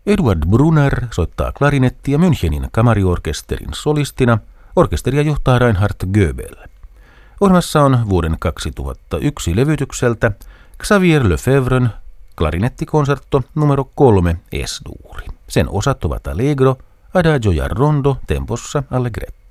Eduard Brunner soittaa klarinettia Münchenin kamariorkesterin solistina. Orkesteria johtaa Reinhard Goebel. Ohjelmassa on vuoden 2001 levytykseltä Xavier Lefebvren klarinettikonsertto numero 3 S-duuri. Sen osat ovat allegro, adagio ja rondo tempossa allegretto.